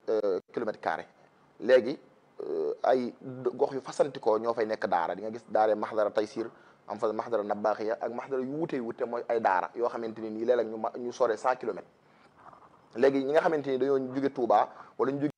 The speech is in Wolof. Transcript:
kilomètres carrés léegi ay gox yu fasantikoo ñoo fay nekk daara di nga gis daara Mahdara Taysir am fa Mahdara Nabaxiya ak Mahdara yu wute mooy ay daara yoo xamante ni nii léeg-léeg ñu sore 100 kilomètres léegi ñi nga xamante ni dañoo jóge Touba wala ñu